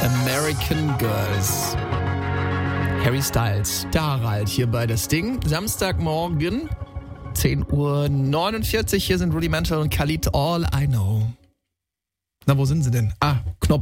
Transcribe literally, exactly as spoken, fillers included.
American Girls. Harry Styles, der Harald hier bei das Ding. Samstagmorgen, zehn Uhr neunundvierzig. Hier sind Rudimental und Khalid, All I Know. Na, wo sind sie denn? Ah, Knopf.